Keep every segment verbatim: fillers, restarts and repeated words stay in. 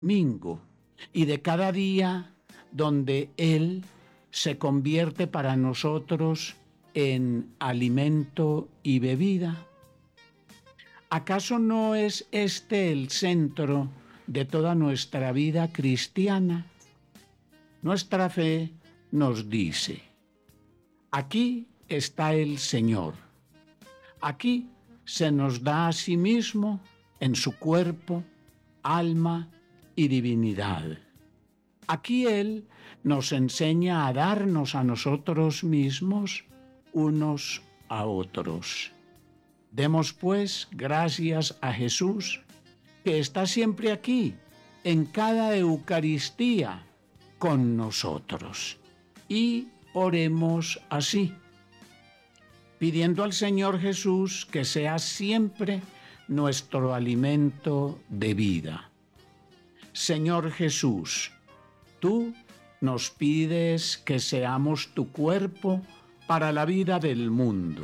domingo y de cada día donde Él se convierte para nosotros en alimento y bebida. ¿Acaso no es este el centro de toda nuestra vida cristiana? Nuestra fe nos dice: aquí está el Señor. Aquí se nos da a sí mismo en su cuerpo, alma y divinidad. Aquí Él nos enseña a darnos a nosotros mismos unos a otros. Demos pues gracias a Jesús, que está siempre aquí, en cada Eucaristía, con nosotros. Y oremos así, pidiendo al Señor Jesús que sea siempre nuestro alimento de vida. Señor Jesús, tú nos pides que seamos tu cuerpo para la vida del mundo.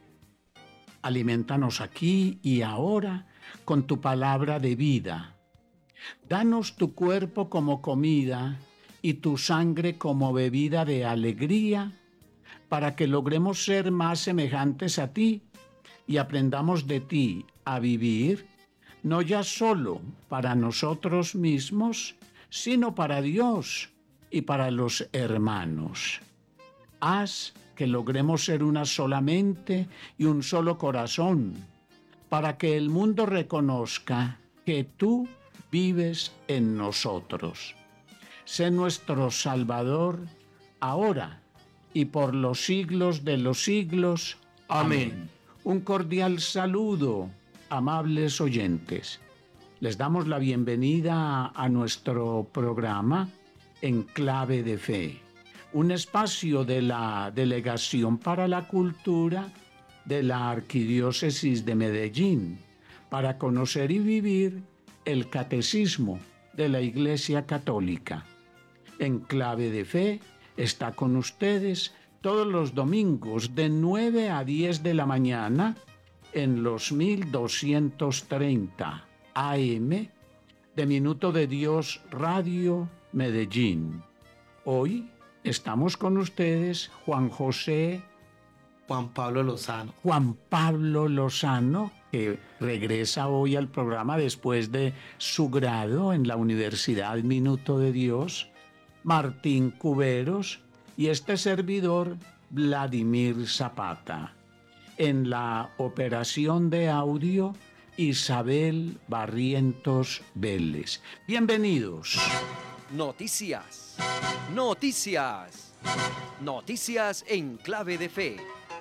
Aliméntanos aquí y ahora con tu palabra de vida. Danos tu cuerpo como comida y tu sangre como bebida de alegría, para que logremos ser más semejantes a ti y aprendamos de ti a vivir, no ya solo para nosotros mismos, sino para Dios y para los hermanos. Haz que logremos ser una sola mente y un solo corazón, para que el mundo reconozca que tú vives en nosotros. Sé nuestro Salvador, ahora y por los siglos de los siglos. Amén. Amén. Un cordial saludo, amables oyentes. Les damos la bienvenida a nuestro programa En Clave de Fe, un espacio de la Delegación para la Cultura de la Arquidiócesis de Medellín, para conocer y vivir el catecismo de la Iglesia Católica. En Clave de Fe está con ustedes todos los domingos de nueve a diez de la mañana en los mil doscientos treinta A M de Minuto de Dios Radio Medellín. Hoy estamos con ustedes Juan José Juan Pablo Lozano. Juan Pablo Lozano, que regresa hoy al programa después de su grado en la Universidad Minuto de Dios, Martín Cuberos y este servidor Vladimir Zapata. En la operación de audio, Isabel Barrientos Vélez. Bienvenidos. Noticias, noticias, noticias en Clave de Fe.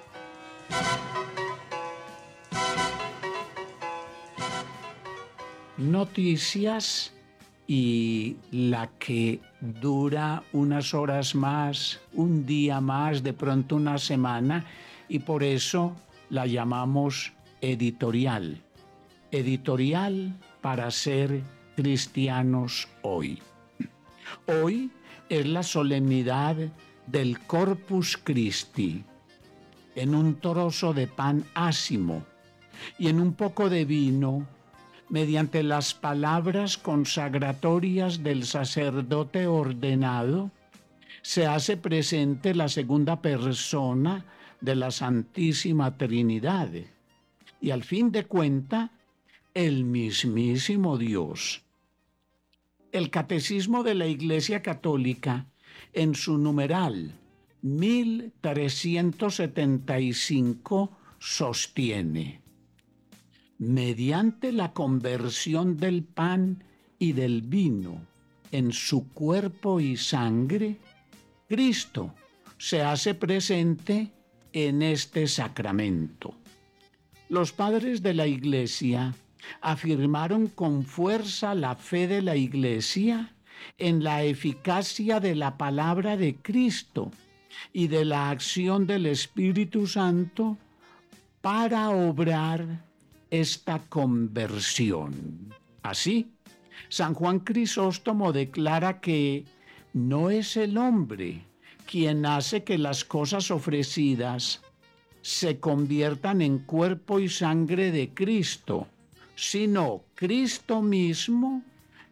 Noticias, y la que dura unas horas más, un día más, de pronto una semana, y por eso la llamamos editorial. Editorial para ser cristianos hoy. Hoy es la solemnidad del Corpus Christi. En un trozo de pan ácimo y en un poco de vino, mediante las palabras consagratorias del sacerdote ordenado, se hace presente la segunda persona de la Santísima Trinidad y, al fin de cuentas, el mismísimo Dios. El Catecismo de la Iglesia Católica, en su numeral mil trescientos setenta y cinco, sostiene: mediante la conversión del pan y del vino en su cuerpo y sangre, Cristo se hace presente en este sacramento. Los padres de la Iglesia afirmaron con fuerza la fe de la Iglesia en la eficacia de la palabra de Cristo y de la acción del Espíritu Santo para obrar esta conversión. Así, San Juan Crisóstomo declara que no es el hombre quien hace que las cosas ofrecidas se conviertan en cuerpo y sangre de Cristo, sino Cristo mismo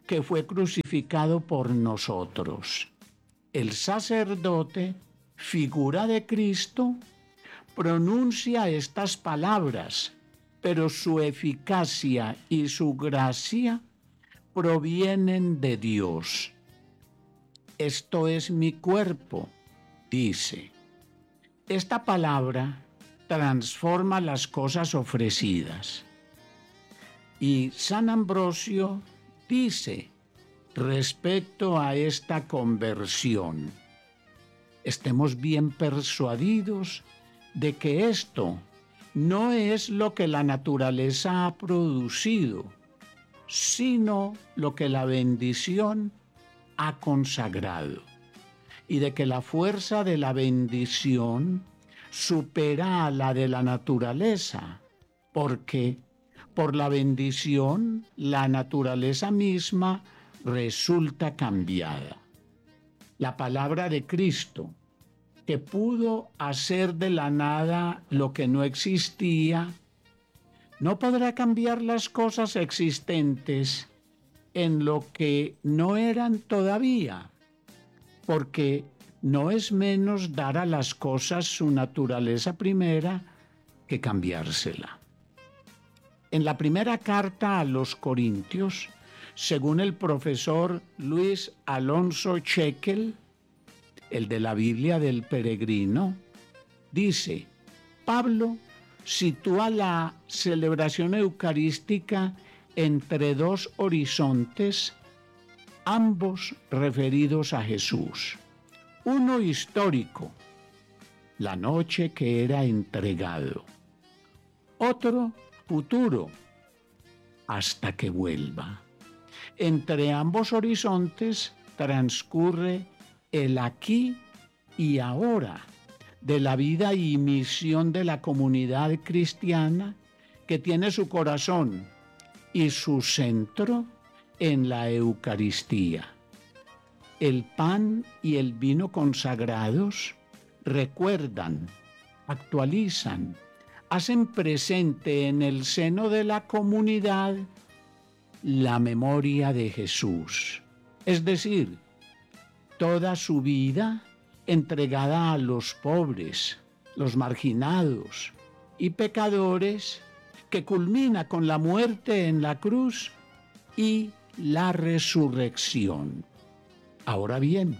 que fue crucificado por nosotros. El sacerdote, figura de Cristo, pronuncia estas palabras, pero su eficacia y su gracia provienen de Dios. Esto es mi cuerpo, dice. Esta palabra transforma las cosas ofrecidas. Y San Ambrosio dice respecto a esta conversión: estemos bien persuadidos de que esto no es lo que la naturaleza ha producido, sino lo que la bendición ha consagrado, y de que la fuerza de la bendición supera a la de la naturaleza, porque por la bendición la naturaleza misma resulta cambiada. La palabra de Cristo, que pudo hacer de la nada lo que no existía, no podrá cambiar las cosas existentes en lo que no eran todavía, porque no es menos dar a las cosas su naturaleza primera que cambiársela. En la primera carta a los Corintios, según el profesor Luis Alonso Chequel, el de la Biblia del Peregrino, dice: Pablo sitúa la celebración eucarística entre dos horizontes, ambos referidos a Jesús. Uno histórico, la noche que era entregado. Otro futuro, hasta que vuelva. Entre ambos horizontes transcurre el aquí y ahora de la vida y misión de la comunidad cristiana, que tiene su corazón y su centro en la Eucaristía. El pan y el vino consagrados recuerdan, actualizan, hacen presente en el seno de la comunidad la memoria de Jesús, es decir, toda su vida entregada a los pobres, los marginados y pecadores, que culmina con la muerte en la cruz y la resurrección. Ahora bien,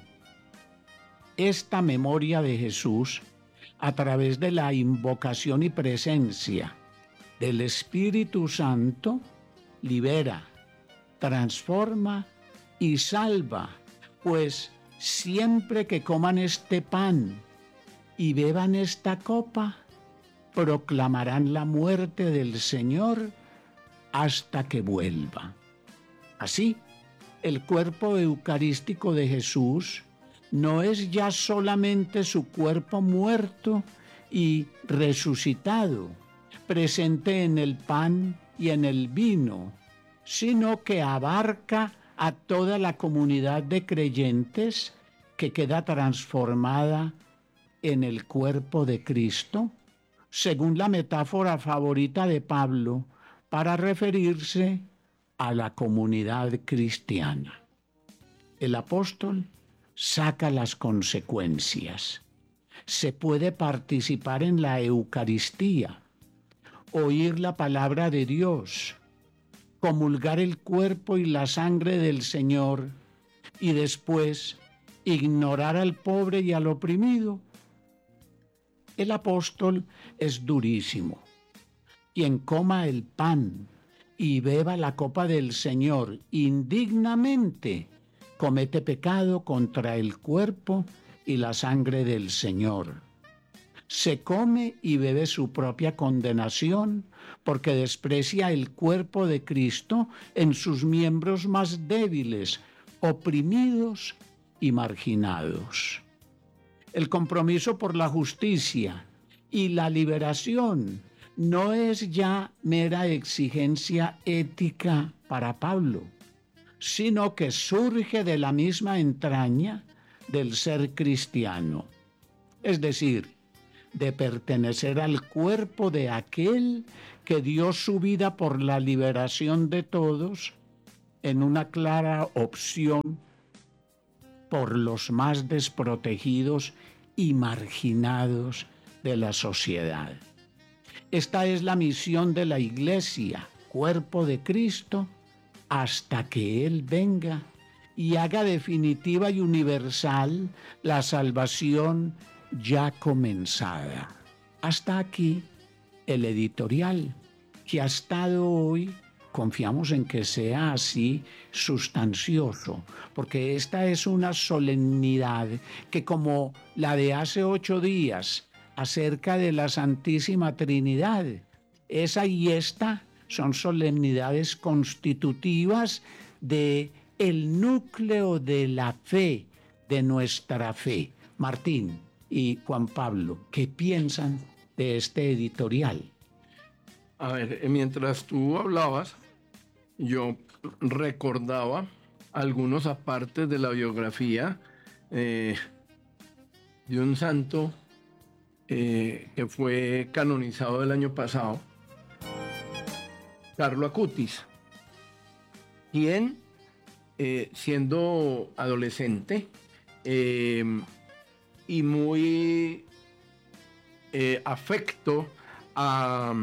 esta memoria de Jesús, a través de la invocación y presencia del Espíritu Santo, libera, transforma y salva, pues siempre que coman este pan y beban esta copa, proclamarán la muerte del Señor hasta que vuelva. Así, el cuerpo eucarístico de Jesús no es ya solamente su cuerpo muerto y resucitado, presente en el pan y en el vino, sino que abarca a toda la comunidad de creyentes que queda transformada en el cuerpo de Cristo, según la metáfora favorita de Pablo para referirse a la comunidad cristiana. El apóstol saca las consecuencias. Se puede participar en la Eucaristía, oír la palabra de Dios, comulgar el cuerpo y la sangre del Señor y después ignorar al pobre y al oprimido. El apóstol es durísimo. Quien coma el pan y beba la copa del Señor indignamente comete pecado contra el cuerpo y la sangre del Señor. Se come y bebe su propia condenación porque desprecia el cuerpo de Cristo en sus miembros más débiles, oprimidos y marginados. El compromiso por la justicia y la liberación no es ya mera exigencia ética para Pablo, sino que surge de la misma entraña del ser cristiano, es decir, de pertenecer al cuerpo de aquel que dio su vida por la liberación de todos en una clara opción por los más desprotegidos y marginados de la sociedad. Esta es la misión de la Iglesia, cuerpo de Cristo, hasta que Él venga y haga definitiva y universal la salvación ya comenzada. Hasta aquí el editorial, que ha estado hoy, confiamos en que sea así, sustancioso, porque esta es una solemnidad que, como la de hace ocho días acerca de la Santísima Trinidad, esa y esta son solemnidades constitutivas de el núcleo de la fe, de nuestra fe. Martín y Juan Pablo, ¿qué piensan de este editorial? A ver, mientras tú hablabas, yo recordaba algunos apartes de la biografía eh, de un santo eh, que fue canonizado el año pasado, Carlo Acutis, quien, eh, siendo adolescente eh, y muy eh, afecto a...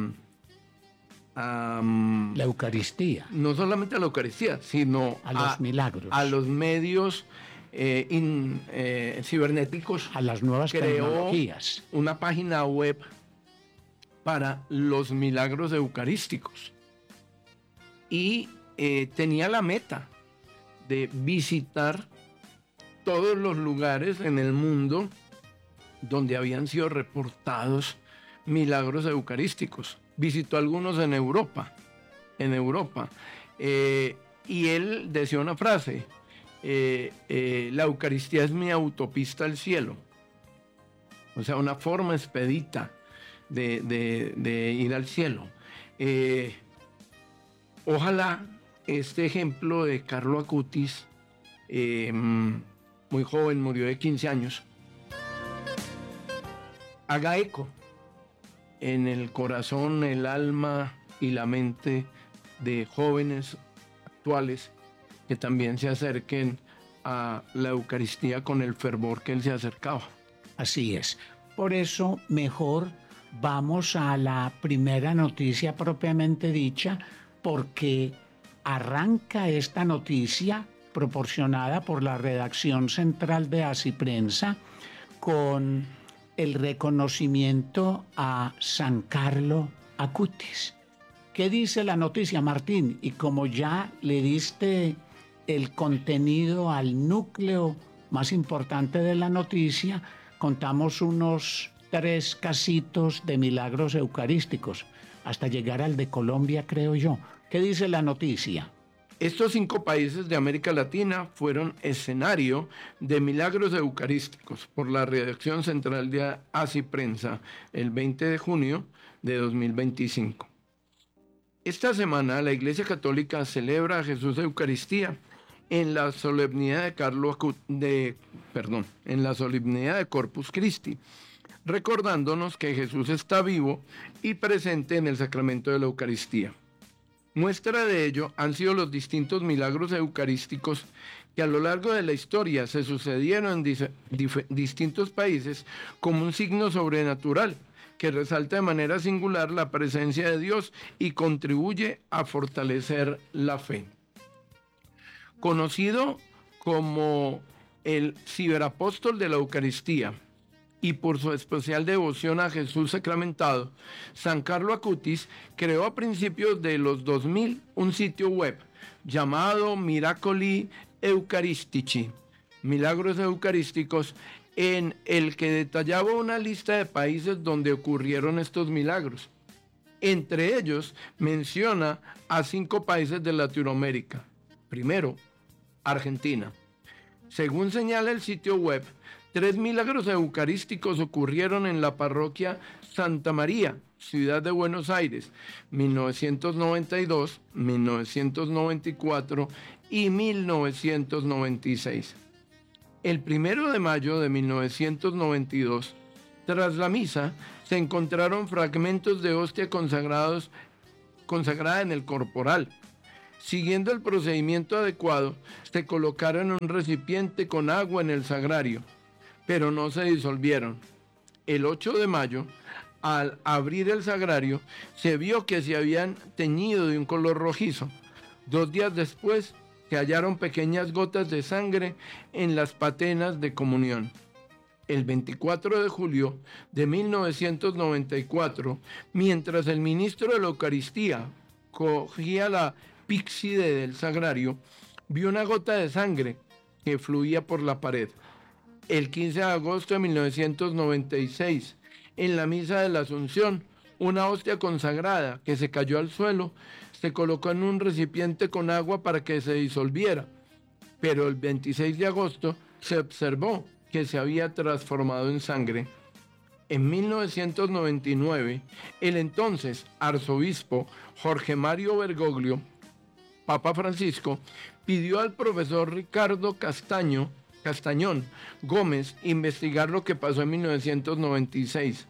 Um, la Eucaristía. No solamente a la Eucaristía, sino a los a, milagros. A los medios eh, in, eh, cibernéticos. A las nuevas creó tecnologías. Una página web para los milagros eucarísticos. Y eh, tenía la meta de visitar todos los lugares en el mundo donde habían sido reportados milagros eucarísticos. Visitó algunos en Europa, en Europa, eh, y él decía una frase, eh, eh, la Eucaristía es mi autopista al cielo, o sea, una forma expedita de, de, de ir al cielo. Eh, ojalá este ejemplo de Carlo Acutis, eh, muy joven, murió de quince años, haga eco en el corazón, el alma y la mente de jóvenes actuales que también se acerquen a la Eucaristía con el fervor que él se acercaba. Así es. Por eso, mejor vamos a la primera noticia propiamente dicha, porque arranca esta noticia proporcionada por la redacción central de Así Prensa con el reconocimiento a San Carlo Acutis. ¿Qué dice la noticia, Martín? Y como ya le diste el contenido al núcleo más importante de la noticia, contamos unos tres casitos de milagros eucarísticos, hasta llegar al de Colombia, creo yo. ¿Qué dice la noticia? Estos cinco países de América Latina fueron escenario de milagros eucarísticos por la redacción central de Así Prensa el veinte de junio de dos mil veinticinco. Esta semana la Iglesia Católica celebra a Jesús de Eucaristía en la solemnidad de Carlo de, perdón, en la solemnidad de Corpus Christi, recordándonos que Jesús está vivo y presente en el sacramento de la Eucaristía. Muestra de ello han sido los distintos milagros eucarísticos que a lo largo de la historia se sucedieron en dis- dif- distintos países como un signo sobrenatural que resalta de manera singular la presencia de Dios y contribuye a fortalecer la fe. Conocido como el ciberapóstol de la Eucaristía y por su especial devoción a Jesús sacramentado, San Carlo Acutis creó a principios de los dos mil un sitio web llamado Miracoli Eucaristici, Milagros Eucarísticos, en el que detallaba una lista de países donde ocurrieron estos milagros. Entre ellos menciona a cinco países de Latinoamérica. Primero, Argentina. Según señala el sitio web, tres milagros eucarísticos ocurrieron en la parroquia Santa María, ciudad de Buenos Aires, mil novecientos noventa y dos, mil novecientos noventa y cuatro y mil novecientos noventa y seis. El primero de mayo de mil novecientos noventa y dos, tras la misa, se encontraron fragmentos de hostia consagrados, consagrada en el corporal. Siguiendo el procedimiento adecuado, se colocaron en un recipiente con agua en el sagrario, pero no se disolvieron. El ocho de mayo, al abrir el sagrario, se vio que se habían teñido de un color rojizo. Dos días después, se hallaron pequeñas gotas de sangre en las patenas de comunión. El veinticuatro de julio de mil novecientos noventa y cuatro, mientras el ministro de la Eucaristía cogía la píxide del sagrario, vio una gota de sangre que fluía por la pared. El quince de agosto de mil novecientos noventa y seis, en la misa de la Asunción, una hostia consagrada que se cayó al suelo se colocó en un recipiente con agua para que se disolviera, pero el veintiséis de agosto se observó que se había transformado en sangre. En mil novecientos noventa y nueve, el entonces arzobispo Jorge Mario Bergoglio, Papa Francisco, pidió al profesor Ricardo Castaño, Castañón Gómez investigar lo que pasó en mil novecientos noventa y seis.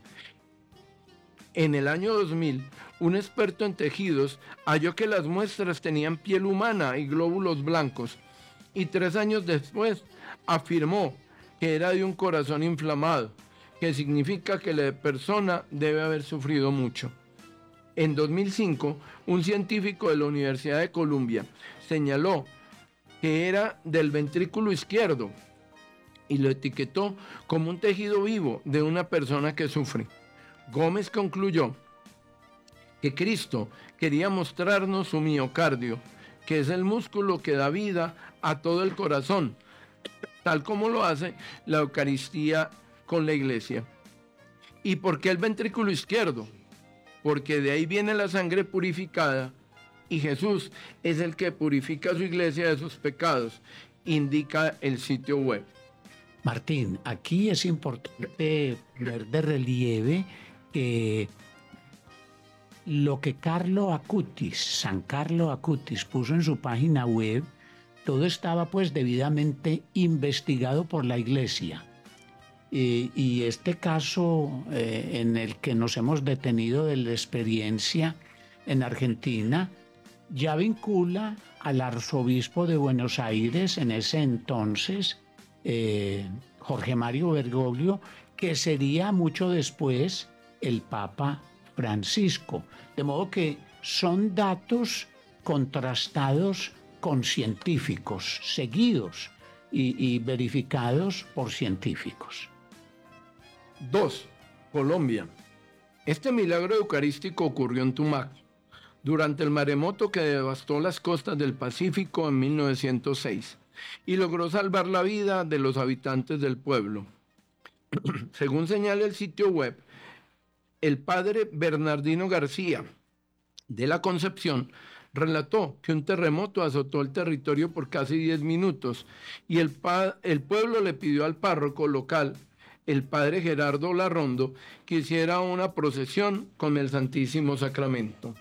En el año dos mil, un experto en tejidos halló que las muestras tenían piel humana y glóbulos blancos, y tres años después afirmó que era de un corazón inflamado, que significa que la persona debe haber sufrido mucho. En dos mil cinco, un científico de la Universidad de Columbia señaló que era del ventrículo izquierdo y lo etiquetó como un tejido vivo de una persona que sufre. Gómez concluyó que Cristo quería mostrarnos su miocardio, que es el músculo que da vida a todo el corazón, tal como lo hace la Eucaristía con la Iglesia. ¿Y por qué el ventrículo izquierdo? Porque de ahí viene la sangre purificada y Jesús es el que purifica a su Iglesia de sus pecados, indica el sitio web. Martín, aquí es importante ver de relieve que lo que Carlo Acutis, San Carlo Acutis, puso en su página web, todo estaba pues debidamente investigado por la Iglesia. Y, y este caso eh, en el que nos hemos detenido de la experiencia en Argentina ya vincula al arzobispo de Buenos Aires en ese entonces, eh, Jorge Mario Bergoglio, que sería mucho después el Papa Francisco. De modo que son datos contrastados con científicos, seguidos y, y verificados por científicos. dos. Colombia. Este milagro eucarístico ocurrió en Tumaco, durante el maremoto que devastó las costas del Pacífico en mil novecientos seis y logró salvar la vida de los habitantes del pueblo. Según señala el sitio web, el padre Bernardino García de la Concepción relató que un terremoto azotó el territorio por casi diez minutos y el, pa- el pueblo le pidió al párroco local, el padre Gerardo Larrondo, que hiciera una procesión con el Santísimo Sacramento.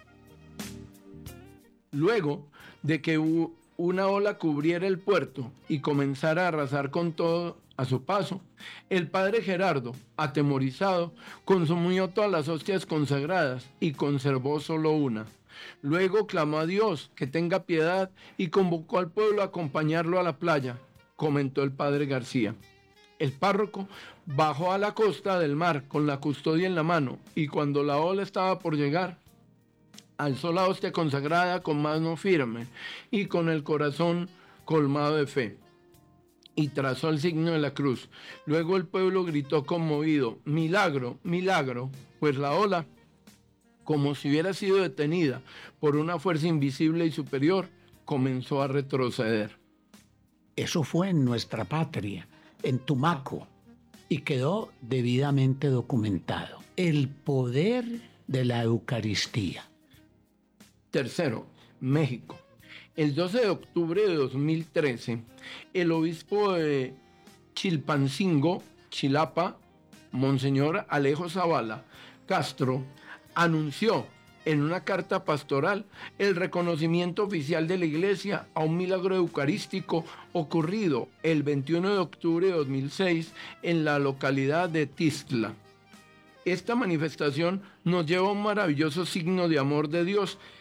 Luego de que una ola cubriera el puerto y comenzara a arrasar con todo a su paso, el padre Gerardo, atemorizado, consumió todas las hostias consagradas y conservó solo una. Luego clamó a Dios que tenga piedad y convocó al pueblo a acompañarlo a la playa, comentó el padre García. El párroco bajó a la costa del mar con la custodia en la mano y cuando la ola estaba por llegar, alzó la hostia consagrada con mano firme y con el corazón colmado de fe y trazó el signo de la cruz. Luego el pueblo gritó conmovido, milagro, milagro, pues la ola, como si hubiera sido detenida por una fuerza invisible y superior, comenzó a retroceder. Eso fue en nuestra patria, en Tumaco, y quedó debidamente documentado. El poder de la Eucaristía. Tercero, México. El doce de octubre de dos mil trece, el obispo de Chilpancingo, Chilapa, Monseñor Alejo Zavala Castro, anunció en una carta pastoral el reconocimiento oficial de la Iglesia a un milagro eucarístico ocurrido el veintiuno de octubre de dos mil seis en la localidad de Tixla. Esta manifestación nos lleva a un maravilloso signo de amor de Dios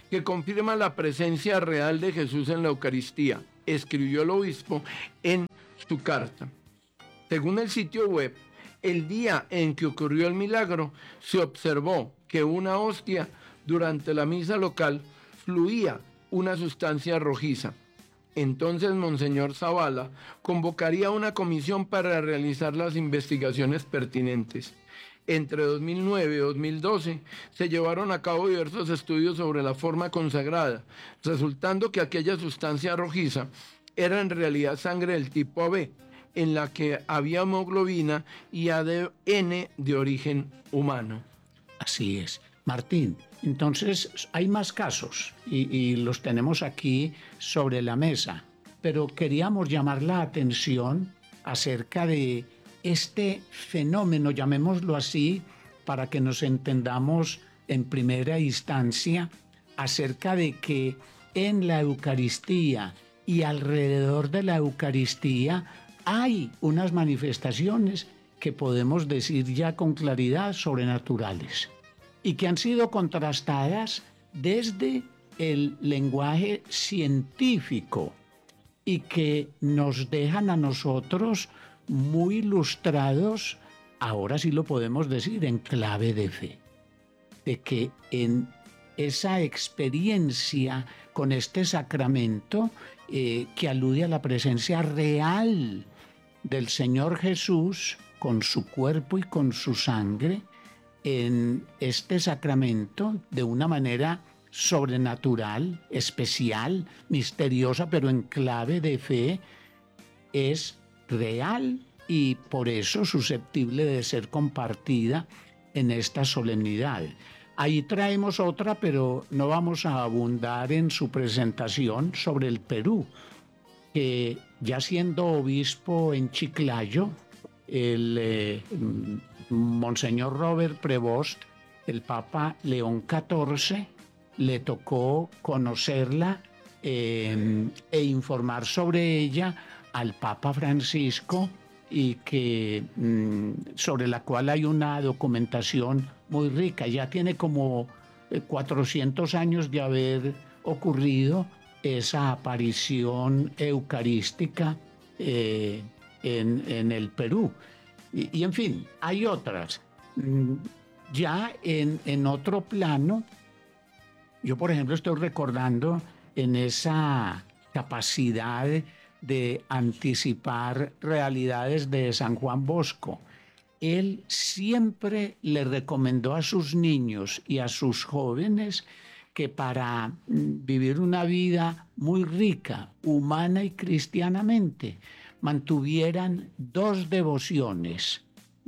que confirma la presencia real de Jesús en la Eucaristía, escribió el obispo en su carta. Según el sitio web, el día en que ocurrió el milagro, se observó que una hostia durante la misa local fluía una sustancia rojiza. Entonces Monseñor Zavala convocaría una comisión para realizar las investigaciones pertinentes. Entre dos mil nueve y dos mil doce se llevaron a cabo diversos estudios sobre la forma consagrada, resultando que aquella sustancia rojiza era en realidad sangre del tipo A B, en la que había hemoglobina y A D N de origen humano. Así es. Martín, entonces hay más casos y, y los tenemos aquí sobre la mesa, pero queríamos llamar la atención acerca de este fenómeno, llamémoslo así, para que nos entendamos en primera instancia, acerca de que en la Eucaristía y alrededor de la Eucaristía hay unas manifestaciones que podemos decir ya con claridad sobrenaturales y que han sido contrastadas desde el lenguaje científico y que nos dejan a nosotros muy ilustrados, ahora sí lo podemos decir, en clave de fe, de que en esa experiencia con este sacramento eh, que alude a la presencia real del Señor Jesús con su cuerpo y con su sangre, en este sacramento de una manera sobrenatural, especial, misteriosa, pero en clave de fe, es real y por eso susceptible de ser compartida en esta solemnidad. Ahí traemos otra, pero no vamos a abundar en su presentación, sobre el Perú, que ya siendo obispo en Chiclayo, el eh, Monseñor Robert Prevost, el Papa León catorce, le tocó conocerla eh, e informar sobre ella al Papa Francisco, y que mmm, sobre la cual hay una documentación muy rica. Ya tiene como cuatrocientos años de haber ocurrido esa aparición eucarística eh, en, en el Perú. Y, y en fin, hay otras. Ya en, en otro plano, yo por ejemplo estoy recordando en esa capacidad de anticipar realidades de San Juan Bosco. Él siempre le recomendó a sus niños y a sus jóvenes que para vivir una vida muy rica, humana y cristianamente, mantuvieran dos devociones,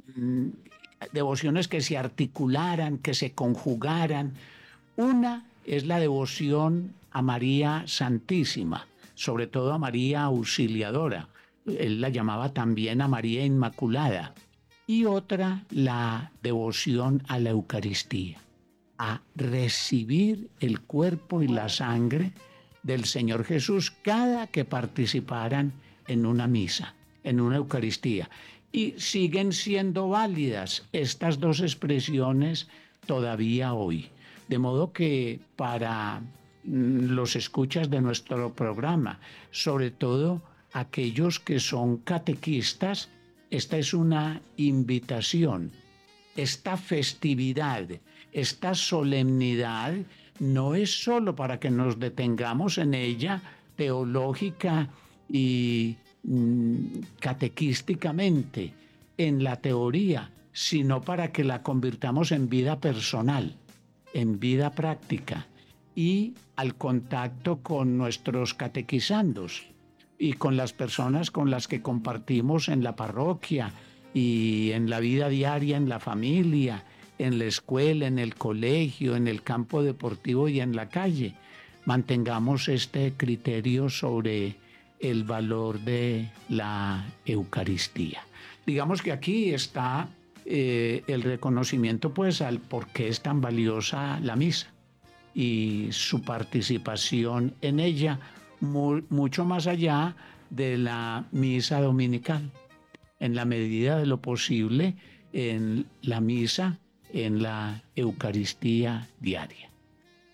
devociones que se articularan, que se conjugaran. Una es la devoción a María Santísima, sobre todo a María Auxiliadora. Él la llamaba también a María Inmaculada. Y otra, la devoción a la Eucaristía, a recibir el cuerpo y la sangre del Señor Jesús cada que participaran en una misa, en una Eucaristía. Y siguen siendo válidas estas dos expresiones todavía hoy. De modo que para los escuchas de nuestro programa, sobre todo aquellos que son catequistas, esta es una invitación. Esta festividad, esta solemnidad, no es solo para que nos detengamos en ella teológica y mm, catequísticamente, en la teoría, sino para que la convirtamos en vida personal, en vida práctica y al contacto con nuestros catequizandos y con las personas con las que compartimos en la parroquia y en la vida diaria, en la familia, en la escuela, en el colegio, en el campo deportivo y en la calle. Mantengamos este criterio sobre el valor de la Eucaristía. Digamos que aquí está eh, el reconocimiento pues al por qué es tan valiosa la misa y su participación en ella, muy, mucho más allá de la misa dominical, en la medida de lo posible en la misa, en la Eucaristía diaria.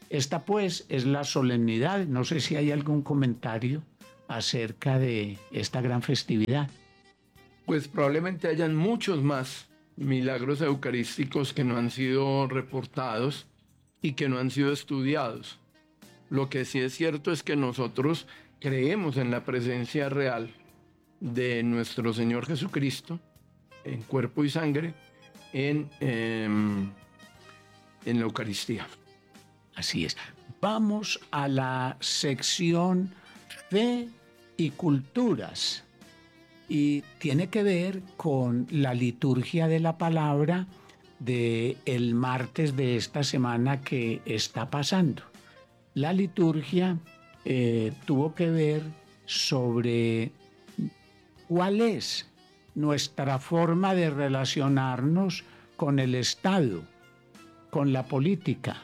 Esta pues es la solemnidad. No sé si hay algún comentario acerca de esta gran festividad. Pues probablemente hayan muchos más milagros eucarísticos que no han sido reportados y que no han sido estudiados. Lo que sí es cierto es que nosotros creemos en la presencia real de nuestro Señor Jesucristo, en cuerpo y sangre, en, eh, en la Eucaristía. Así es. Vamos a la sección Fe y Culturas. Y tiene que ver con la liturgia de la palabra de el martes de esta semana que está pasando. La liturgia eh, tuvo que ver sobre cuál es nuestra forma de relacionarnos con el Estado, con la política,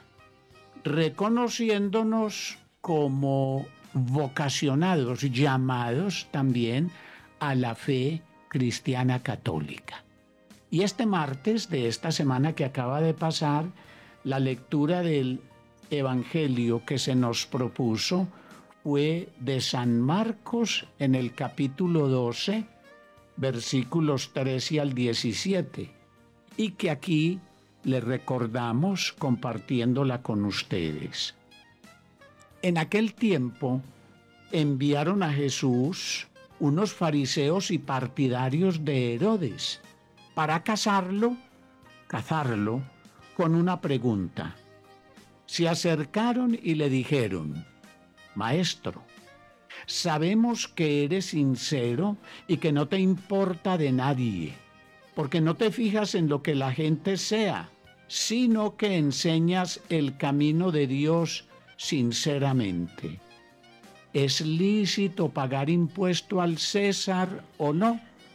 reconociéndonos como vocacionados, llamados también a la fe cristiana católica. Y este martes de esta semana que acaba de pasar, la lectura del Evangelio que se nos propuso fue de San Marcos en el capítulo doce, versículos trece al diecisiete, y que aquí le recordamos compartiéndola con ustedes. En aquel tiempo enviaron a Jesús unos fariseos y partidarios de Herodes para cazarlo, cazarlo con una pregunta. Se acercaron y le dijeron: Maestro, sabemos que eres sincero y que no te importa de nadie, porque no te fijas en lo que la gente sea, sino que enseñas el camino de Dios sinceramente. ¿Es lícito pagar impuesto al César o no?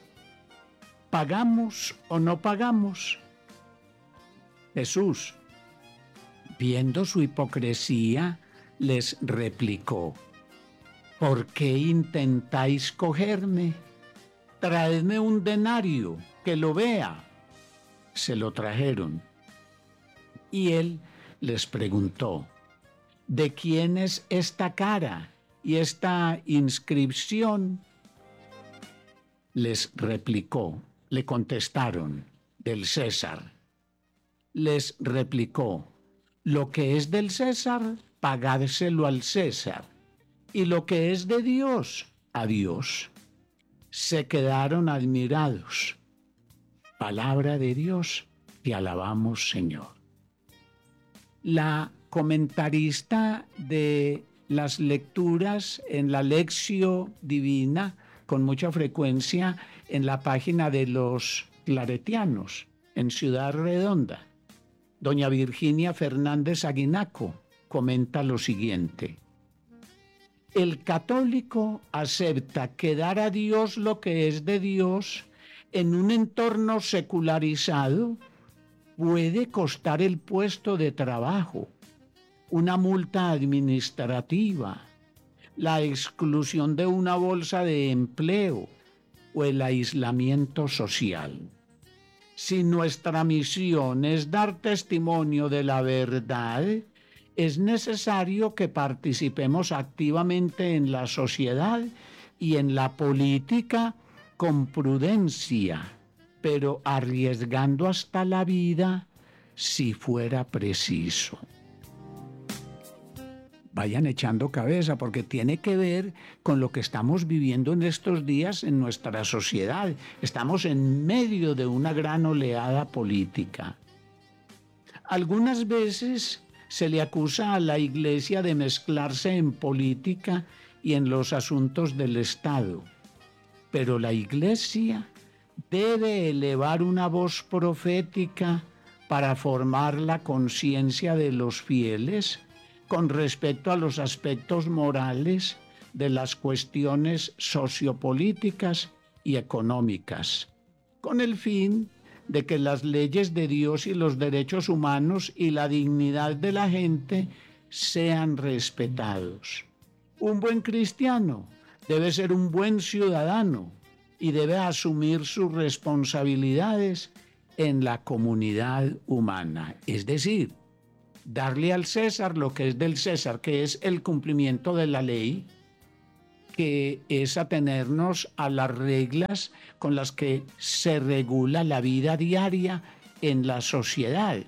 ¿Pagamos o no pagamos? Jesús, viendo su hipocresía, les replicó: ¿por qué intentáis cogerme? Traedme un denario, que lo vea. Se lo trajeron. Y él les preguntó: ¿de quién es esta cara y esta inscripción? Les replicó, le contestaron: del César. Les replicó: lo que es del César, pagádselo al César, y lo que es de Dios, a Dios. Se quedaron admirados. Palabra de Dios, te alabamos, Señor. La comentarista de las lecturas en la Lectio Divina, con mucha frecuencia en la página de los claretianos, en Ciudad Redonda, doña Virginia Fernández Aguinaco, comenta lo siguiente: el católico acepta que dar a Dios lo que es de Dios en un entorno secularizado puede costar el puesto de trabajo, una multa administrativa, la exclusión de una bolsa de empleo o el aislamiento social. Si nuestra misión es dar testimonio de la verdad, es necesario que participemos activamente en la sociedad y en la política con prudencia, pero arriesgando hasta la vida si fuera preciso. Vayan echando cabeza, porque tiene que ver con lo que estamos viviendo en estos días en nuestra sociedad. Estamos en medio de una gran oleada política. Algunas veces se le acusa a la Iglesia de mezclarse en política y en los asuntos del Estado. Pero la Iglesia debe elevar una voz profética para formar la conciencia de los fieles con respecto a los aspectos morales de las cuestiones sociopolíticas y económicas, con el fin de que las leyes de Dios y los derechos humanos y la dignidad de la gente sean respetados. Un buen cristiano debe ser un buen ciudadano y debe asumir sus responsabilidades en la comunidad humana. Es decir, darle al César lo que es del César, que es el cumplimiento de la ley, que es atenernos a las reglas con las que se regula la vida diaria en la sociedad.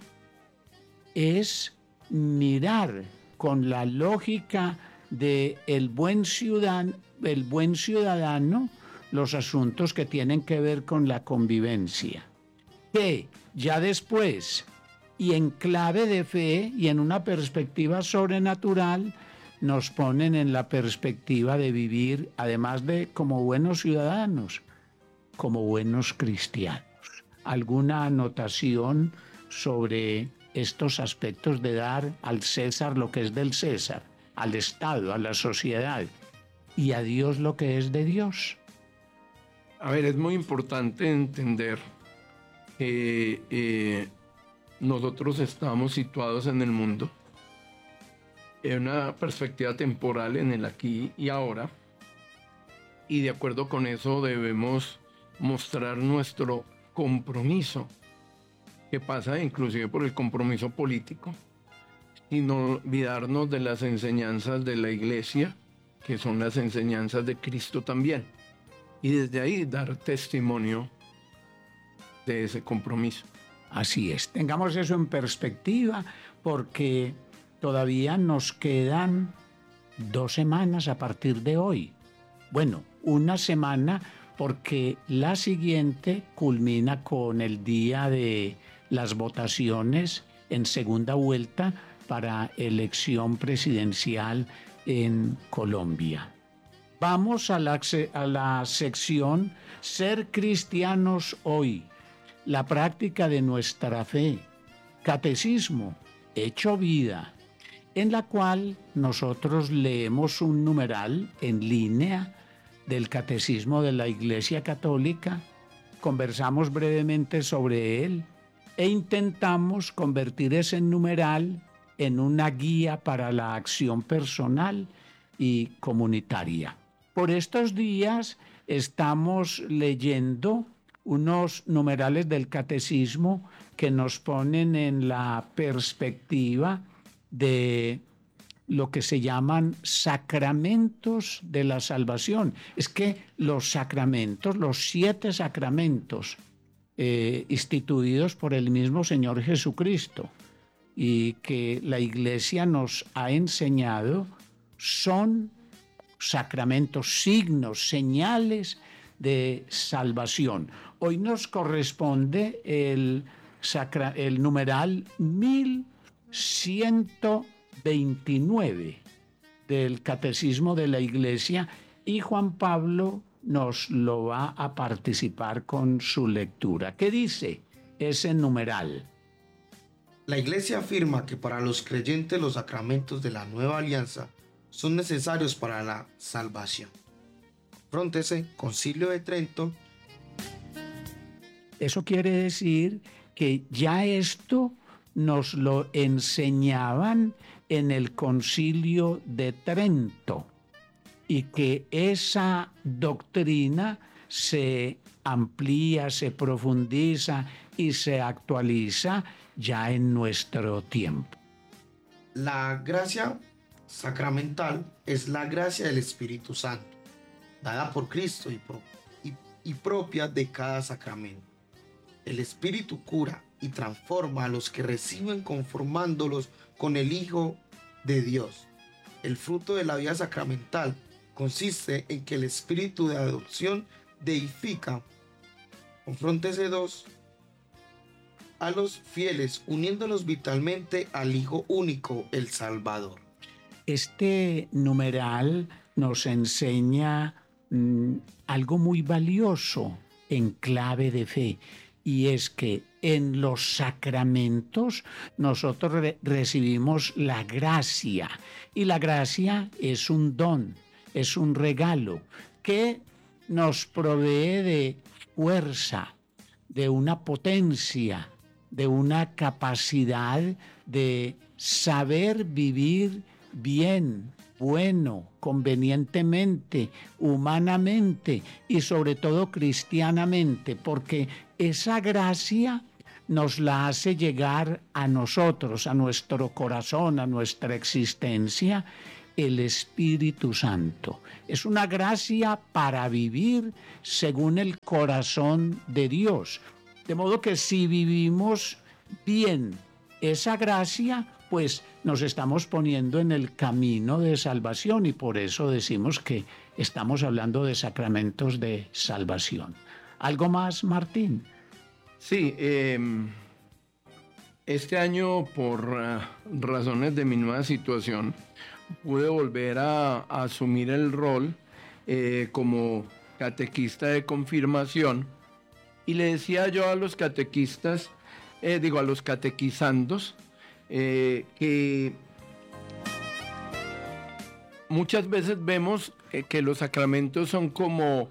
Es mirar con la lógica de el buen ciudadano, el buen ciudadano los asuntos que tienen que ver con la convivencia. Que ya después, y en clave de fe y en una perspectiva sobrenatural, nos ponen en la perspectiva de vivir, además de como buenos ciudadanos, como buenos cristianos. ¿Alguna anotación sobre estos aspectos de dar al César lo que es del César, al Estado, a la sociedad, y a Dios lo que es de Dios? A ver, es muy importante entender que eh, nosotros estamos situados en el mundo en una perspectiva temporal, en el aquí y ahora, y de acuerdo con eso debemos mostrar nuestro compromiso, que pasa inclusive por el compromiso político, y no olvidarnos de las enseñanzas de la Iglesia, que son las enseñanzas de Cristo también, y desde ahí dar testimonio de ese compromiso. Así es, tengamos eso en perspectiva, porque todavía nos quedan dos semanas a partir de hoy. Bueno, una semana, porque la siguiente culmina con el día de las votaciones en segunda vuelta para elección presidencial en Colombia. Vamos a la, a la sección Ser Cristianos Hoy, la práctica de nuestra fe, Catecismo, hecho vida, en la cual nosotros leemos un numeral en línea del Catecismo de la Iglesia Católica, conversamos brevemente sobre él e intentamos convertir ese numeral en una guía para la acción personal y comunitaria. Por estos días estamos leyendo unos numerales del Catecismo que nos ponen en la perspectiva de lo que se llaman sacramentos de la salvación. Es que los sacramentos, los siete sacramentos eh, instituidos por el mismo Señor Jesucristo y que la Iglesia nos ha enseñado, son sacramentos, signos, señales de salvación. Hoy nos corresponde el, sacra, el numeral mil ciento veintinueve del Catecismo de la Iglesia, y Juan Pablo nos lo va a participar con su lectura. ¿Qué dice ese numeral? La Iglesia afirma que para los creyentes los sacramentos de la nueva alianza son necesarios para la salvación. Fróntese, Concilio de Trento. Eso quiere decir que ya esto nos lo enseñaban en el Concilio de Trento y que esa doctrina se amplía, se profundiza y se actualiza ya en nuestro tiempo. La gracia sacramental es la gracia del Espíritu Santo, dada por Cristo y, pro, y, y propia de cada sacramento. El Espíritu cura y transforma a los que reciben conformándolos con el Hijo de Dios. El fruto de la vida sacramental consiste en que el Espíritu de adopción deifica, confróntese dos, a los fieles, uniéndolos vitalmente al Hijo único, el Salvador. Este numeral nos enseña mmm, algo muy valioso en clave de fe, y es que en los sacramentos nosotros re- recibimos la gracia, y la gracia es un don, es un regalo que nos provee de fuerza, de una potencia, de una capacidad de saber vivir bien, bueno, convenientemente, humanamente y sobre todo cristianamente, porque esa gracia nos la hace llegar a nosotros, a nuestro corazón, a nuestra existencia, el Espíritu Santo. Es una gracia para vivir según el corazón de Dios. De modo que si vivimos bien esa gracia, pues nos estamos poniendo en el camino de salvación, y por eso decimos que estamos hablando de sacramentos de salvación. ¿Algo más, Martín? Sí, eh, este año, por uh, razones de mi nueva situación, pude volver a, a asumir el rol eh, como catequista de confirmación, y le decía yo a los catequistas, eh, digo a los catequizandos, eh, que muchas veces vemos eh, que los sacramentos son como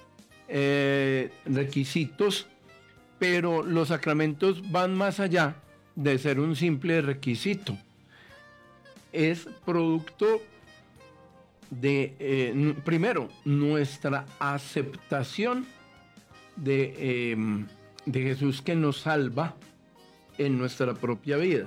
eh, requisitos, pero los sacramentos van más allá de ser un simple requisito. Es producto de, eh, primero, nuestra aceptación de, eh, de Jesús, que nos salva en nuestra propia vida,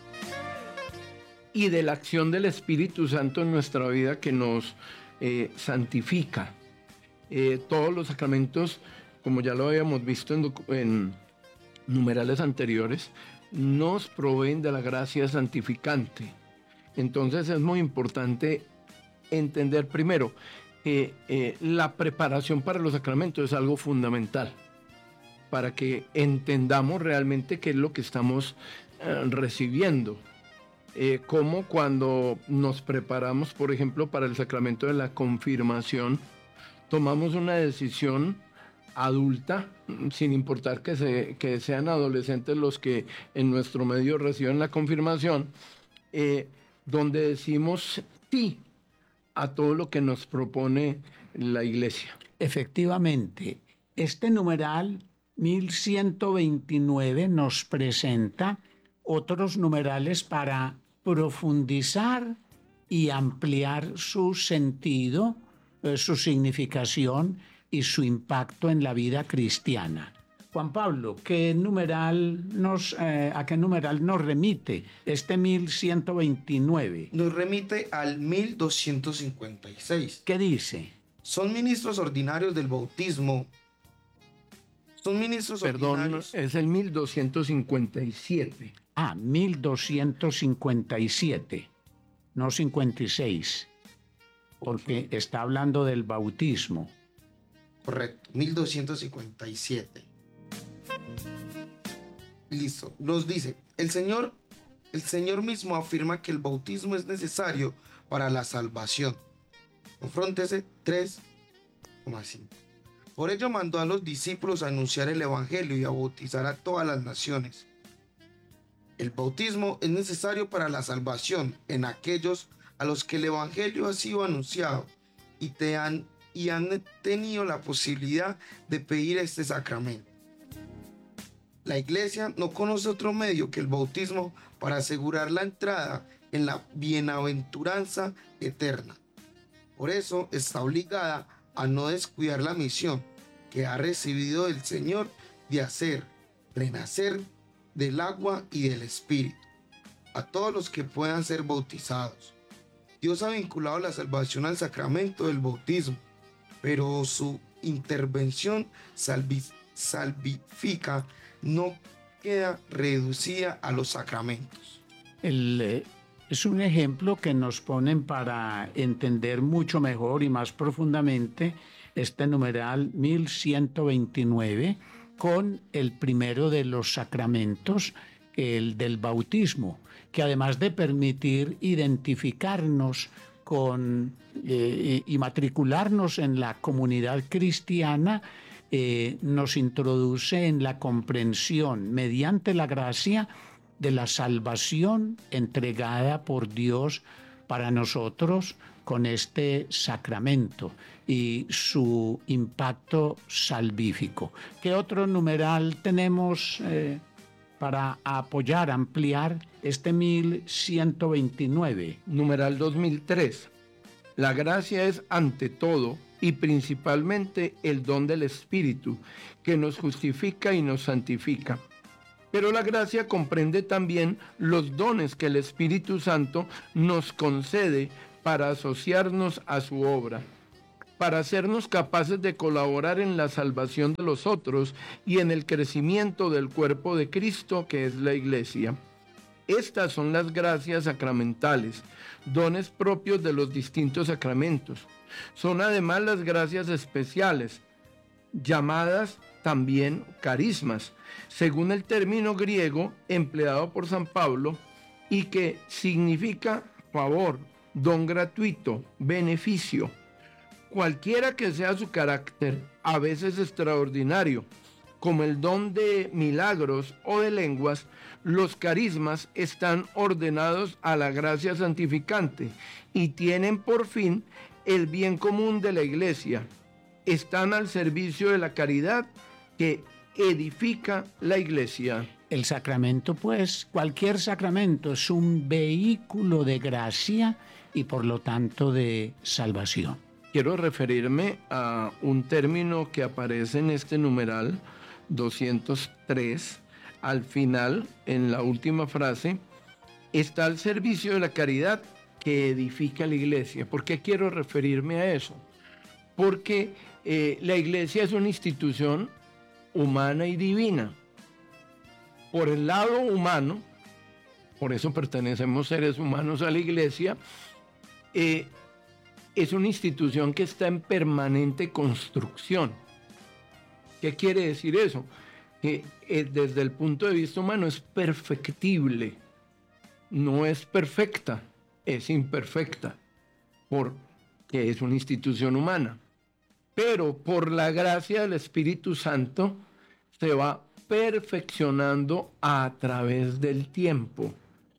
y de la acción del Espíritu Santo en nuestra vida, que nos eh, santifica. Eh, todos los sacramentos, como ya lo habíamos visto en, en numerales anteriores, nos proveen de la gracia santificante. Entonces es muy importante entender primero que eh, la preparación para los sacramentos es algo fundamental para que entendamos realmente qué es lo que estamos eh, recibiendo. Eh, como cuando nos preparamos, por ejemplo, para el sacramento de la confirmación, tomamos una decisión adulta, sin importar que, se, que sean adolescentes los que en nuestro medio reciben la confirmación, eh, donde decimos sí a todo lo que nos propone la Iglesia. Efectivamente, este numeral mil ciento veintinueve nos presenta otros numerales para profundizar y ampliar su sentido, eh, su significación y su impacto en la vida cristiana. Juan Pablo, ¿qué numeral nos, eh, ¿a qué numeral nos remite este mil ciento veintinueve? Nos remite al mil doscientos cincuenta y seis. ¿Qué dice? Son ministros ordinarios del bautismo. Son ministros Perdón, ordinarios. es el mil doscientos cincuenta y siete. Ah, mil doscientos cincuenta y siete, no cincuenta y seis, porque está hablando del bautismo. Correcto, mil doscientos cincuenta y siete. Listo, nos dice, el Señor, el Señor mismo afirma que el bautismo es necesario para la salvación. Confróntese tres coma cinco. Por ello mandó a los discípulos a anunciar el Evangelio y a bautizar a todas las naciones. El bautismo es necesario para la salvación en aquellos a los que el Evangelio ha sido anunciado y, te han, y han tenido la posibilidad de pedir este sacramento. La Iglesia no conoce otro medio que el bautismo para asegurar la entrada en la bienaventuranza eterna. Por eso está obligada a no descuidar la misión que ha recibido del Señor de hacer renacer del agua y del Espíritu a todos los que puedan ser bautizados. Dios ha vinculado la salvación al sacramento del bautismo, pero su intervención salvi salvifica no queda reducida a los sacramentos. El, eh, es un ejemplo que nos ponen para entender mucho mejor y más profundamente este numeral mil ciento veintinueve con el primero de los sacramentos, el del bautismo, que además de permitir identificarnos con eh, y matricularnos en la comunidad cristiana, eh, nos introduce en la comprensión mediante la gracia de la salvación entregada por Dios para nosotros con este sacramento y su impacto salvífico. ¿Qué otro numeral tenemos eh, para apoyar, ampliar este mil ciento veintinueve? Numeral dos mil tres. La gracia es ante todo y principalmente el don del Espíritu, que nos justifica y nos santifica. Pero la gracia comprende también los dones que el Espíritu Santo nos concede para asociarnos a su obra, para hacernos capaces de colaborar en la salvación de los otros y en el crecimiento del cuerpo de Cristo, que es la Iglesia. Estas son las gracias sacramentales, dones propios de los distintos sacramentos. Son además las gracias especiales, llamadas también carismas, según el término griego empleado por San Pablo, y que significa favor, don gratuito, beneficio. Cualquiera que sea su carácter, a veces extraordinario, como el don de milagros o de lenguas, los carismas están ordenados a la gracia santificante y tienen por fin el bien común de la Iglesia. Están al servicio de la caridad que edifica la Iglesia. El sacramento, pues, cualquier sacramento es un vehículo de gracia y por lo tanto de salvación. Quiero referirme a un término que aparece en este numeral doscientos tres, al final, en la última frase, está al servicio de la caridad que edifica la Iglesia. ¿Por qué quiero referirme a eso? Porque eh, la Iglesia es una institución humana y divina. Por el lado humano, por eso pertenecemos seres humanos a la Iglesia, eh, es una institución que está en permanente construcción. ¿Qué quiere decir eso? Que eh, desde el punto de vista humano es perfectible, no es perfecta, es imperfecta, porque es una institución humana. Pero por la gracia del Espíritu Santo se va perfeccionando a través del tiempo.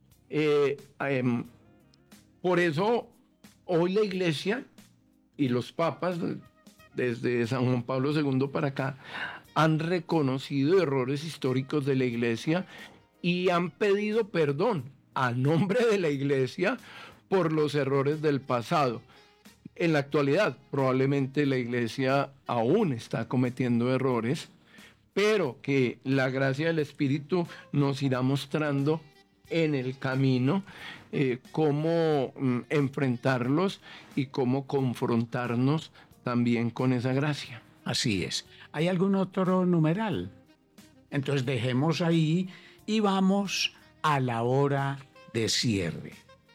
Eh, eh, por eso hoy la Iglesia y los papas, desde San Juan Pablo segundo para acá, han reconocido errores históricos de la Iglesia y han pedido perdón a nombre de la Iglesia por los errores del pasado. En la actualidad, probablemente la Iglesia aún está cometiendo errores, pero que la gracia del Espíritu nos irá mostrando en el camino eh, cómo mm, enfrentarlos y cómo confrontarnos también con esa gracia. Así es. ¿Hay algún otro numeral? Entonces dejemos ahí y vamos a la hora de cierre.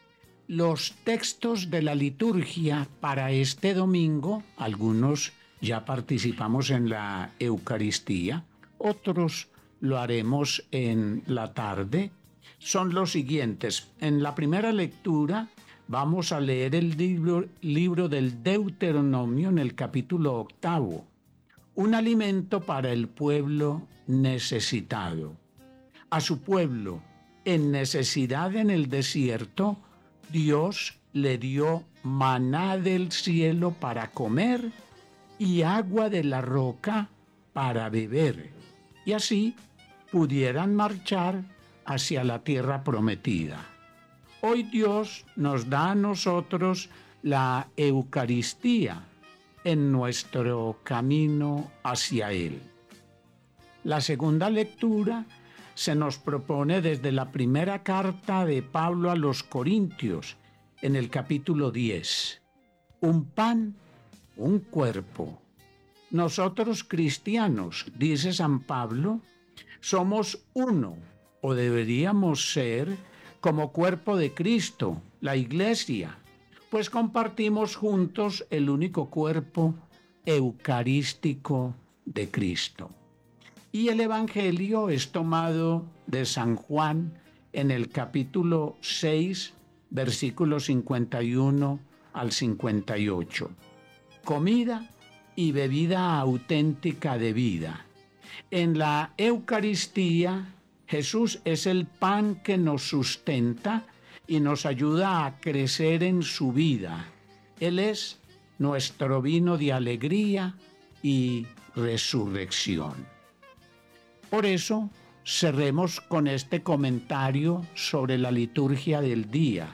Los textos de la liturgia para este domingo, algunos ya participamos en la Eucaristía, otros lo haremos en la tarde, son los siguientes. En la primera lectura vamos a leer el libro, libro del Deuteronomio en el capítulo octavo. Un alimento para el pueblo necesitado. A su pueblo en necesidad en el desierto, Dios le dio maná del cielo para comer y agua de la roca para beber, y así pudieran marchar hacia la tierra prometida. Hoy Dios nos da a nosotros la Eucaristía en nuestro camino hacia Él. La segunda lectura se nos propone desde la primera carta de Pablo a los Corintios, en el capítulo diez. Un pan, un cuerpo. Nosotros cristianos, dice San Pablo, somos uno, o deberíamos ser, como cuerpo de Cristo, la Iglesia, pues compartimos juntos el único cuerpo eucarístico de Cristo. Y el Evangelio es tomado de San Juan en el capítulo seis, versículos cincuenta y uno al cincuenta y ocho. Comida y bebida auténtica de vida. En la Eucaristía, Jesús es el pan que nos sustenta y nos ayuda a crecer en su vida. Él es nuestro vino de alegría y resurrección. Por eso, cerremos con este comentario sobre la liturgia del día.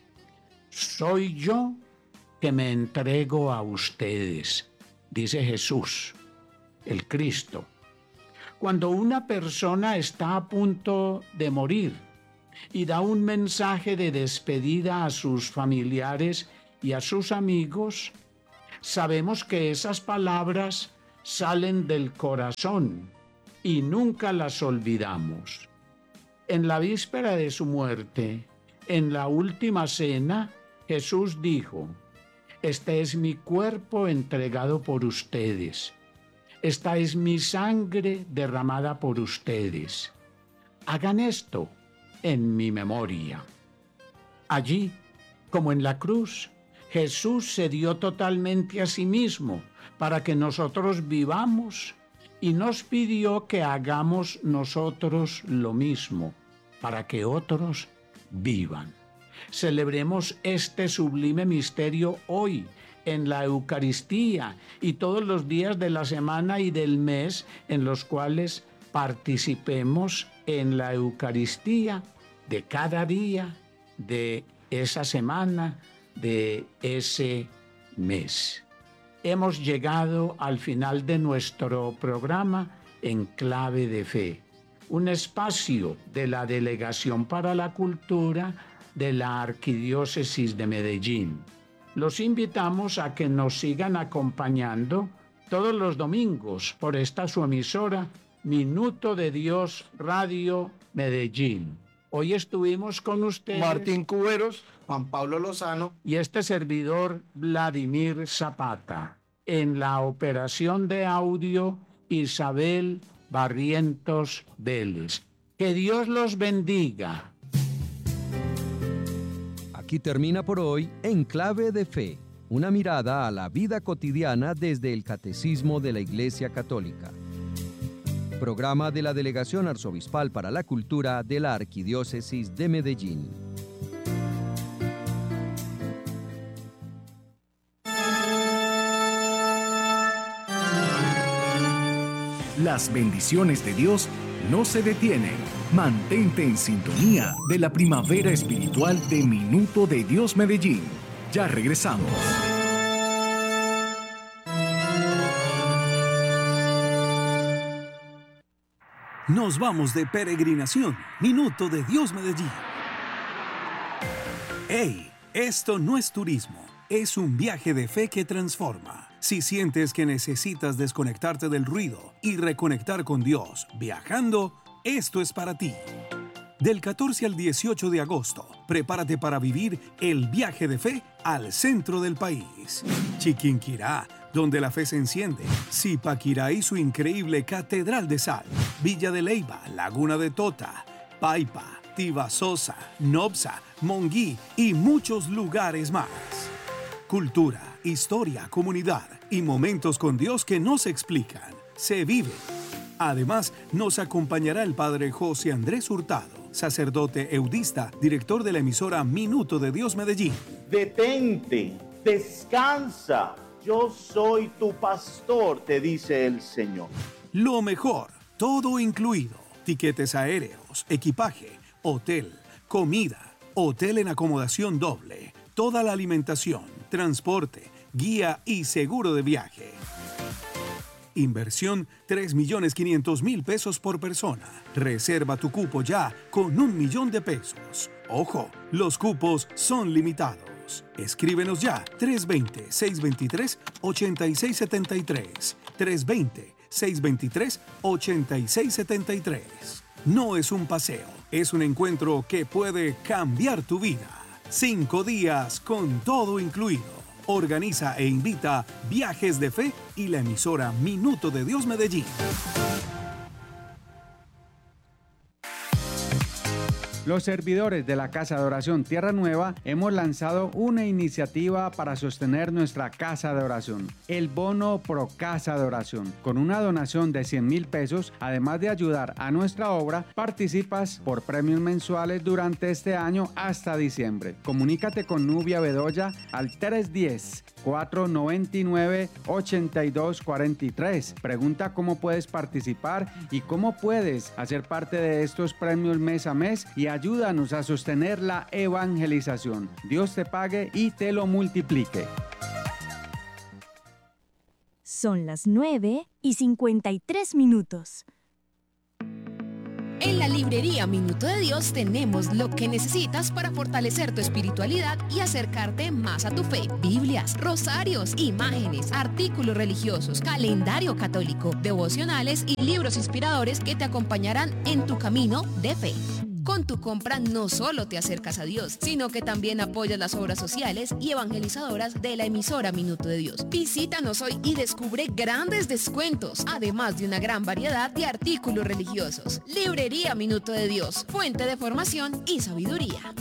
Soy yo que me entrego a ustedes, dice Jesús, el Cristo. Cuando una persona está a punto de morir y da un mensaje de despedida a sus familiares y a sus amigos, sabemos que esas palabras salen del corazón y nunca las olvidamos. En la víspera de su muerte, en la última cena, Jesús dijo: «Este es mi cuerpo entregado por ustedes. Esta es mi sangre derramada por ustedes. Hagan esto en mi memoria». Allí, como en la cruz, Jesús se dio totalmente a sí mismo para que nosotros vivamos y nos pidió que hagamos nosotros lo mismo para que otros vivan. Celebremos este sublime misterio hoy en la Eucaristía y todos los días de la semana y del mes en los cuales participemos en la Eucaristía de cada día de esa semana, de ese mes. Hemos llegado al final de nuestro programa en Clave de Fe, un espacio de la Delegación para la Cultura de la Arquidiócesis de Medellín. Los invitamos a que nos sigan acompañando todos los domingos por esta su emisora, Minuto de Dios Radio Medellín. Hoy estuvimos con ustedes Martín Cuberos, Juan Pablo Lozano y este servidor Vladimir Zapata. En la operación de audio, Isabel Barrientos Vélez. Que Dios los bendiga. Aquí termina por hoy En Clave de Fe, una mirada a la vida cotidiana desde el Catecismo de la Iglesia Católica. Programa de la Delegación Arzobispal para la Cultura de la Arquidiócesis de Medellín. Las bendiciones de Dios no se detienen. Mantente en sintonía de la primavera espiritual de Minuto de Dios Medellín. Ya regresamos. Nos vamos de peregrinación. Minuto de Dios Medellín. ¡Hey! Esto no es turismo. Es un viaje de fe que transforma. Si sientes que necesitas desconectarte del ruido y reconectar con Dios viajando, esto es para ti. Del catorce al dieciocho de agosto, prepárate para vivir el viaje de fe al centro del país. Chiquinquirá, donde la fe se enciende. Zipaquirá y su increíble Catedral de Sal. Villa de Leyva, Laguna de Tota, Paipa, Tibasosa, Nopsa, Monguí y muchos lugares más. Cultura, historia, comunidad y momentos con Dios que no se explican, se viven. Además, nos acompañará el padre José Andrés Hurtado, sacerdote eudista, director de la emisora Minuto de Dios Medellín. Detente, descansa, yo soy tu pastor, te dice el Señor. Lo mejor, todo incluido, tiquetes aéreos, equipaje, hotel, comida, hotel en acomodación doble, toda la alimentación, transporte, guía y seguro de viaje. Inversión tres millones quinientos mil pesos por persona. Reserva tu cupo ya con un millón de pesos. Ojo, los cupos son limitados. Escríbenos ya tres dos cero, seis dos tres, ocho seis siete tres. tres dos cero, seis dos tres, ocho seis siete tres. No es un paseo, es un encuentro que puede cambiar tu vida. Cinco días con todo incluido. Organiza e invita Viajes de Fe y la emisora Minuto de Dios Medellín. Los servidores de la Casa de Oración Tierra Nueva hemos lanzado una iniciativa para sostener nuestra Casa de Oración, el Bono Pro Casa de Oración. Con una donación de cien mil pesos, además de ayudar a nuestra obra, participas por premios mensuales durante este año hasta diciembre. Comunícate con Nubia Bedoya al tres uno cero, cuatro nueve nueve, ocho dos cuatro tres. Pregunta cómo puedes participar y cómo puedes hacer parte de estos premios mes a mes y ayúdanos a sostener la evangelización. Dios te pague y te lo multiplique. Son las nueve y cincuenta y tres minutos. En la librería Minuto de Dios tenemos lo que necesitas para fortalecer tu espiritualidad y acercarte más a tu fe. Biblias, rosarios, imágenes, artículos religiosos, calendario católico, devocionales y libros inspiradores que te acompañarán en tu camino de fe. Con tu compra no solo te acercas a Dios, sino que también apoyas las obras sociales y evangelizadoras de la emisora Minuto de Dios. Visítanos hoy y descubre grandes descuentos, además de una gran variedad de artículos religiosos. Librería Minuto de Dios, fuente de formación y sabiduría.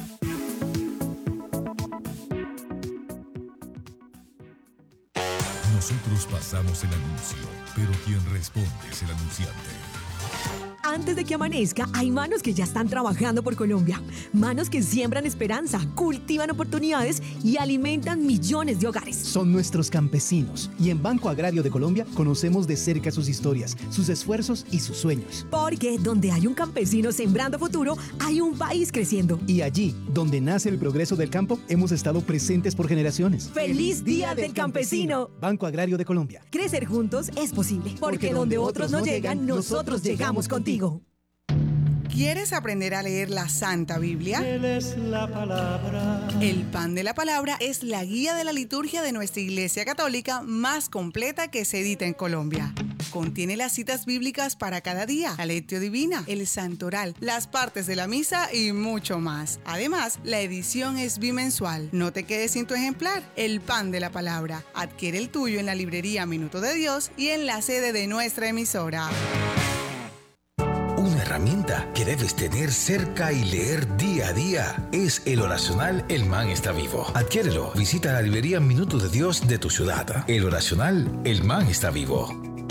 Nosotros pasamos el anuncio, pero quien responde es el anunciante. Antes de que amanezca, hay manos que ya están trabajando por Colombia. Manos que siembran esperanza, cultivan oportunidades y alimentan millones de hogares. Son nuestros campesinos y en Banco Agrario de Colombia conocemos de cerca sus historias, sus esfuerzos y sus sueños. Porque donde hay un campesino sembrando futuro, hay un país creciendo. Y allí, donde nace el progreso del campo, hemos estado presentes por generaciones. ¡Feliz Día del Campesino! Banco Agrario de Colombia. Crecer juntos es posible. Porque, Porque donde otros no llegan, nosotros llegamos contigo. ¿Quieres aprender a leer la Santa Biblia? Él es la palabra. El Pan de la Palabra es la guía de la liturgia de nuestra Iglesia Católica más completa que se edita en Colombia. Contiene las citas bíblicas para cada día, la lectio divina, el santoral, las partes de la misa y mucho más. Además, la edición es bimensual. No te quedes sin tu ejemplar. El Pan de la Palabra. Adquiere el tuyo en la librería Minuto de Dios y en la sede de nuestra emisora. Una herramienta que debes tener cerca y leer día a día es el oracional El Man está vivo. Adquiérelo. Visita la librería Minuto de Dios de tu ciudad. El oracional El Man está vivo.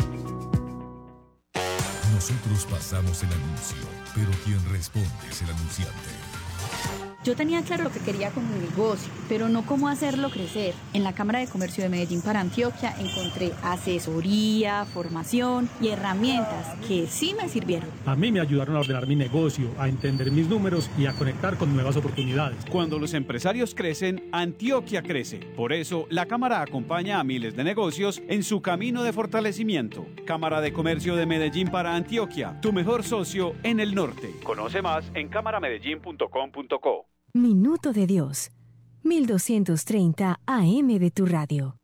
Nosotros pasamos el anuncio, pero quien responde es el anunciante. Yo tenía claro lo que quería con mi negocio, pero no cómo hacerlo crecer. En la Cámara de Comercio de Medellín para Antioquia encontré asesoría, formación y herramientas que sí me sirvieron. A mí me ayudaron a ordenar mi negocio, a entender mis números y a conectar con nuevas oportunidades. Cuando los empresarios crecen, Antioquia crece. Por eso, la Cámara acompaña a miles de negocios en su camino de fortalecimiento. Cámara de Comercio de Medellín para Antioquia, tu mejor socio en el norte. Conoce más en cámara medellín punto com punto co. Minuto de Dios, mil doscientos treinta A M de tu radio.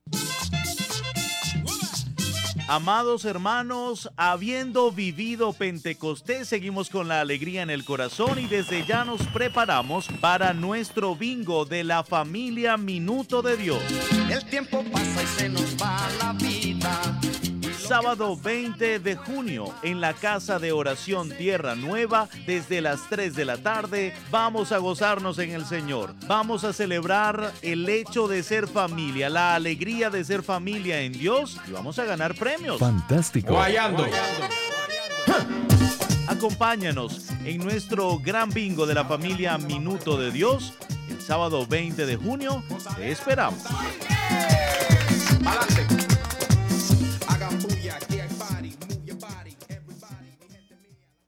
Amados hermanos, habiendo vivido Pentecostés, seguimos con la alegría en el corazón y desde ya nos preparamos para nuestro bingo de la familia Minuto de Dios. El tiempo pasa y se nos va la vida. Sábado veinte de junio en la Casa de Oración Tierra Nueva desde las tres de la tarde. Vamos a gozarnos en el Señor. Vamos a celebrar el hecho de ser familia, la alegría de ser familia en Dios y vamos a ganar premios. Fantástico. Guayando. Acompáñanos en nuestro gran bingo de la familia Minuto de Dios el sábado veinte de junio. Te esperamos. Adelante.